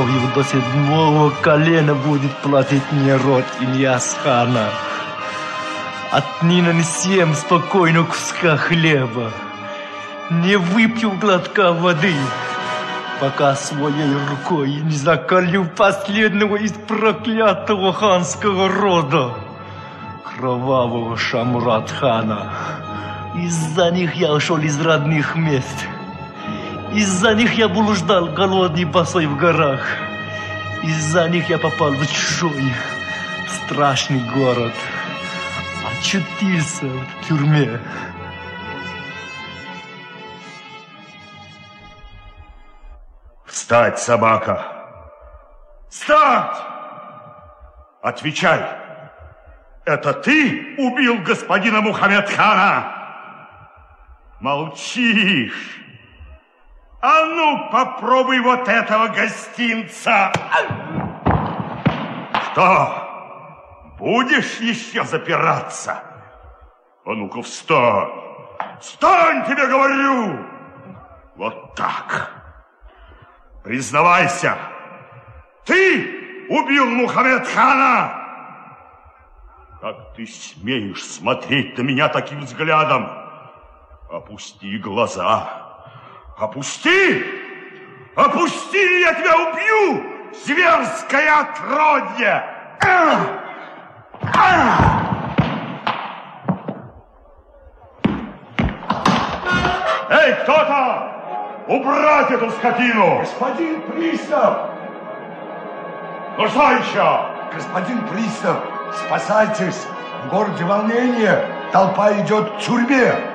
До седьмого колена будет платить мне род Ильяс-хана. Отныне не съем спокойно куска хлеба, не выпью глотка воды, пока своей рукой не заколю последнего из проклятого ханского рода, кровавого Шамурат-хана. Из-за них я ушел из родных мест. Из-за них я блуждал голодный босой в горах. Из-за них я попал в чужой, страшный город. Очутился в тюрьме. Встать, собака! Встать! Отвечай! Это ты убил господина Мухаммед-хана? Молчишь! А ну, попробуй вот этого гостинца! Что? Будешь еще запираться? А ну-ка, встань! Встань, тебе говорю! Вот так! Признавайся, ты убил Мухаммед-хана? Как ты смеешь смотреть на меня таким взглядом? Опусти глаза. Опусти! Опусти, или я тебя убью, зверское отродье! Эй, кто-то! Убрать эту скотину! Господин пристав! Ну что еще? Господин пристав, спасайтесь! В городе волнение, толпа идет к тюрьме.